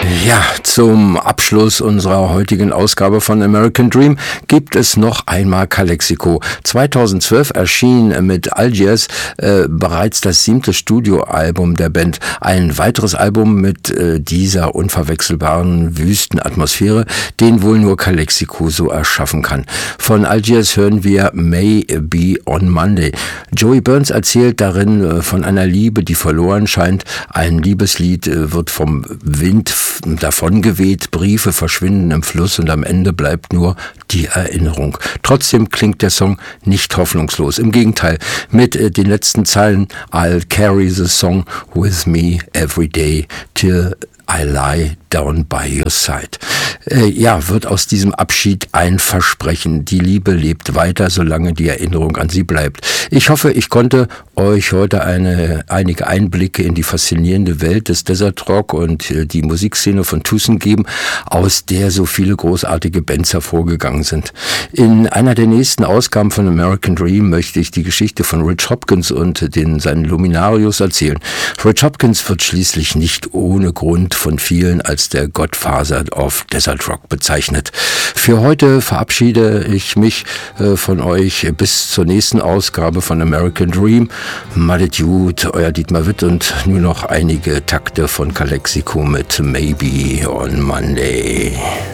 Ja, zum Abschluss unserer heutigen Ausgabe von American Dream gibt es noch einmal Calexico. 2012 erschien mit Algiers bereits das 7. Studioalbum der Band. Ein weiteres Album mit dieser unverwechselbaren Wüstenatmosphäre, den wohl nur Calexico so erschaffen kann. Von Algiers hören wir May Be on Monday. Joey Burns erzählt darin von einer Liebe, die verloren scheint. Ein Liebeslied wird vom Wind davongeweht, Briefe verschwinden im Fluss und am Ende bleibt nur die Erinnerung. Trotzdem klingt der Song nicht hoffnungslos. Im Gegenteil, mit den letzten Zeilen I'll carry the song with me every day till I lie down by your side. Wird aus diesem Abschied ein Versprechen. Die Liebe lebt weiter, solange die Erinnerung an sie bleibt. Ich hoffe, ich konnte euch heute einige Einblicke in die faszinierende Welt des Desert Rock und die Musikszene von Tucson geben, aus der so viele großartige Bands hervorgegangen sind. In einer der nächsten Ausgaben von American Dream möchte ich die Geschichte von Rich Hopkins und seinen Luminarios erzählen. Rich Hopkins wird schließlich nicht ohne Grund von vielen als der Godfather of Desert Rock bezeichnet. Für heute verabschiede ich mich von euch bis zur nächsten Ausgabe von American Dream. Malet gut, euer Dietmar Witt und nur noch einige Takte von Calexico mit Maybe on Monday.